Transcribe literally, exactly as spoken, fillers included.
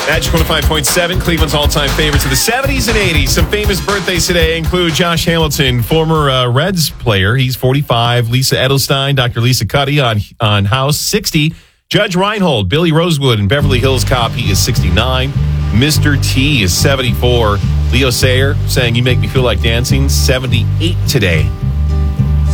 Magic one oh five point seven, Cleveland's all-time favorites of the seventies and eighties. Some famous birthdays today include Josh Hamilton, former uh, Reds player. He's forty-five. Lisa Edelstein, Doctor Lisa Cuddy on, on House, sixty. Judge Reinhold, Billy Rosewood in Beverly Hills Cop, he is sixty-nine. Mister T is seventy-four. Leo Sayer saying, "You make me feel like dancing," seventy-eight today.